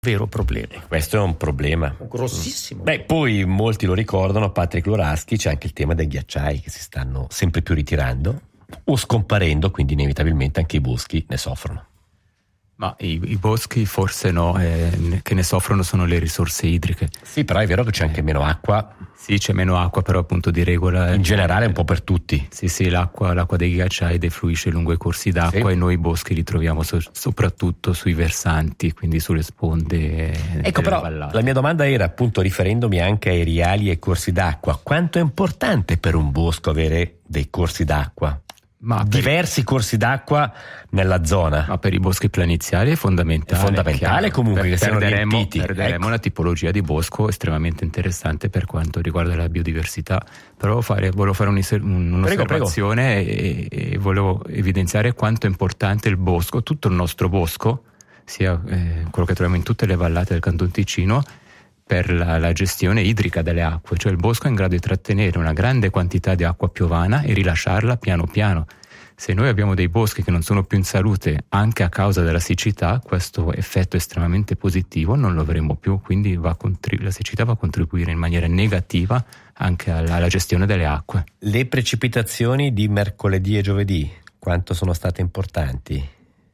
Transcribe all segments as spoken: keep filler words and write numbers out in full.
vero problema. Questo è un problema grossissimo. Beh, poi molti lo ricordano, Patrick Loraschi, c'è anche il tema dei ghiacciai che si stanno sempre più ritirando o scomparendo, quindi inevitabilmente anche i boschi ne soffrono. Ma i, i boschi forse no, eh, che ne soffrono sono le risorse idriche. Sì, però è vero che c'è anche meno acqua. Sì, c'è meno acqua, però appunto di regola in generale è un po' per tutti. Sì, sì, l'acqua, l'acqua dei ghiacciai defluisce lungo i corsi d'acqua, sì. E noi i boschi li troviamo so, soprattutto sui versanti, quindi sulle sponde. Ecco, però vallate. La mia domanda era appunto riferendomi anche ai riali e ai corsi d'acqua. Quanto è importante per un bosco avere dei corsi d'acqua? Ma diversi i... corsi d'acqua nella zona. Ma per i boschi planiziali è fondamentale. È fondamentale chiaro. Comunque per, che siano perderemo, riempiti. Perderemo ecco. Una tipologia di bosco estremamente interessante per quanto riguarda la biodiversità. Però fare, volevo fare un'osservazione prego, prego. E, e volevo evidenziare quanto è importante il bosco, tutto il nostro bosco, sia eh, quello che troviamo in tutte le vallate del Canton Ticino, per la, la gestione idrica delle acque, cioè il bosco è in grado di trattenere una grande quantità di acqua piovana e rilasciarla piano piano. Se noi abbiamo dei boschi che non sono più in salute anche a causa della siccità, questo effetto estremamente positivo non lo avremo più, quindi va contribu- la siccità va a contribuire in maniera negativa anche alla, alla gestione delle acque. Le precipitazioni di mercoledì e giovedì, quanto sono state importanti?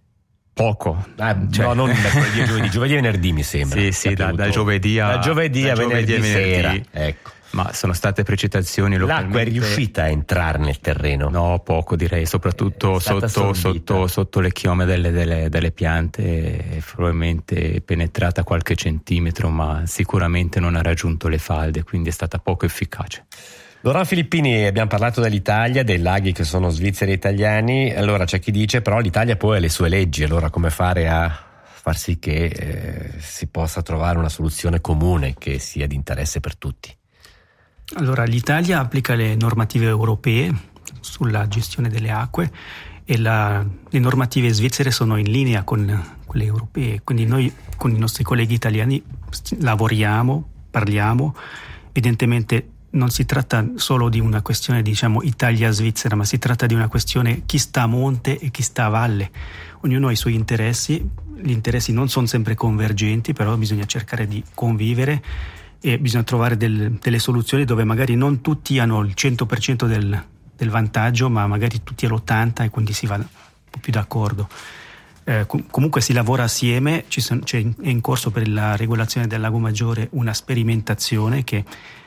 Poco, ah, cioè, no, non mercoledì e giovedì, giovedì e venerdì mi sembra. Sì, sì, da, da giovedì a, da giovedì da a venerdì, giovedì sera. venerdì. Ecco. Ma sono state precipitazioni localmente. L'acqua è riuscita a entrare nel terreno? No, poco direi, soprattutto sotto, sotto, sotto le chiome delle, delle, delle piante, è probabilmente penetrata qualche centimetro, ma sicuramente non ha raggiunto le falde, quindi è stata poco efficace. Laurent Filippini, abbiamo parlato dell'Italia, dei laghi che sono svizzeri e italiani, allora c'è chi dice però l'Italia poi ha le sue leggi, allora come fare a far sì che eh, si possa trovare una soluzione comune che sia di interesse per tutti? Allora l'Italia applica le normative europee sulla gestione delle acque e la, le normative svizzere sono in linea con quelle europee, quindi noi con i nostri colleghi italiani lavoriamo, parliamo, evidentemente non si tratta solo di una questione diciamo Italia-Svizzera, ma si tratta di una questione chi sta a monte e chi sta a valle. Ognuno ha i suoi interessi, gli interessi non sono sempre convergenti, però bisogna cercare di convivere e bisogna trovare del, delle soluzioni dove magari non tutti hanno il cento per cento del, del vantaggio, ma magari tutti all'ottanta per cento e quindi si va un po' più d'accordo. Eh, com- comunque si lavora assieme, ci son, c'è in, è in corso per la regolazione del Lago Maggiore una sperimentazione che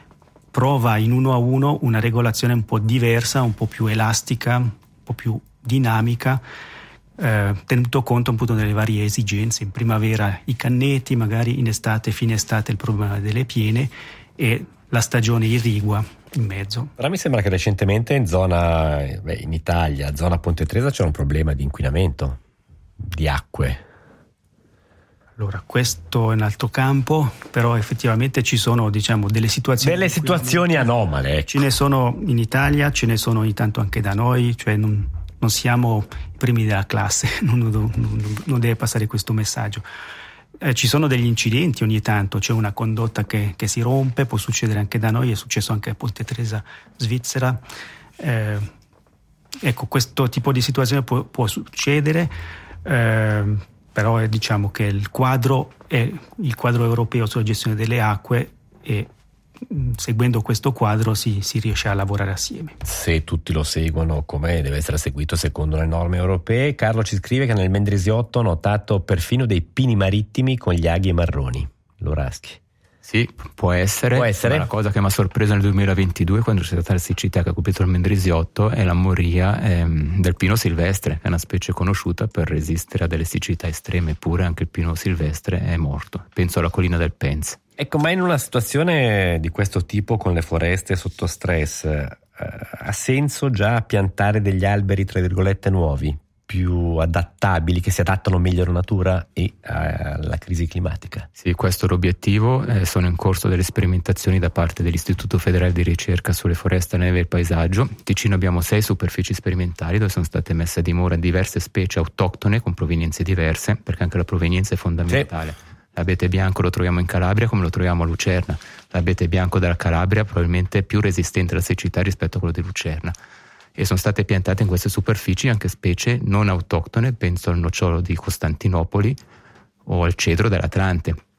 prova in uno a uno una regolazione un po' diversa, un po' più elastica, un po' più dinamica, eh, tenuto conto appunto delle varie esigenze. In primavera i canneti, magari in estate, fine estate il problema delle piene e la stagione irrigua in mezzo. Però mi sembra che recentemente in zona, beh, in Italia, zona Ponte Tresa, c'era un problema di inquinamento di acque. Allora, questo è un altro campo, però effettivamente ci sono, diciamo, delle situazioni... Delle situazioni anomale. Ecco. Ce ne sono in Italia, ce ne sono ogni tanto anche da noi, cioè non, non siamo i primi della classe, non, non, non deve passare questo messaggio. Eh, ci sono degli incidenti ogni tanto, c'è una condotta che, che si rompe, può succedere anche da noi, è successo anche a Ponte Tresa, Svizzera. Eh, ecco, questo tipo di situazione può, può succedere, eh, però è, diciamo che il quadro è il quadro europeo sulla gestione delle acque e seguendo questo quadro si, si riesce a lavorare assieme. Se tutti lo seguono come deve essere seguito secondo le norme europee. Carlo ci scrive che nel Mendrisiotto ho notato perfino dei pini marittimi con gli aghi marroni. Loraschi. Sì, può essere. Può essere. La cosa che mi ha sorpreso nel duemilaventidue, quando c'è stata la siccità che ha colpito il Mendrisiotto, è la moria ehm, del pino silvestre, che è una specie conosciuta per resistere a delle siccità estreme, eppure anche il pino silvestre è morto. Penso alla collina del Penz. Ecco, ma in una situazione di questo tipo con le foreste sotto stress, eh, ha senso già piantare degli alberi, tra virgolette, nuovi, più adattabili, che si adattano meglio alla natura e alla crisi climatica? Sì, questo è l'obiettivo. Eh, sono in corso delle sperimentazioni da parte dell'Istituto Federale di Ricerca sulle Foreste, la Neve e il Paesaggio. In Ticino abbiamo sei superfici sperimentali dove sono state messe a dimora diverse specie autoctone con provenienze diverse, perché anche la provenienza è fondamentale. Sì. L'abete bianco lo troviamo in Calabria come lo troviamo a Lucerna. L'abete bianco della Calabria probabilmente è più resistente alla siccità rispetto a quello di Lucerna. E sono state piantate in queste superfici anche specie non autoctone, penso al nocciolo di Costantinopoli o al cedro dell'Atlante.